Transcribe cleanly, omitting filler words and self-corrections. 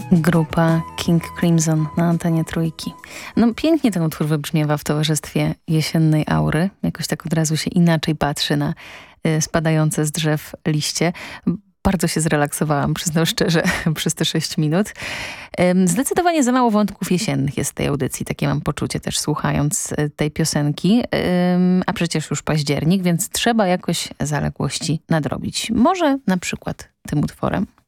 Grupa King Crimson na antenie Trójki. No pięknie ten utwór wybrzmiewa w towarzystwie jesiennej aury. Jakoś tak od razu się inaczej patrzy na spadające z drzew liście. Bardzo się zrelaksowałam, przyznam szczerze, przez te 6 minut. Zdecydowanie za mało wątków jesiennych jest w tej audycji. Takie mam poczucie też słuchając tej piosenki. A przecież już październik, więc trzeba jakoś zaległości nadrobić. Może na przykład tym utworem.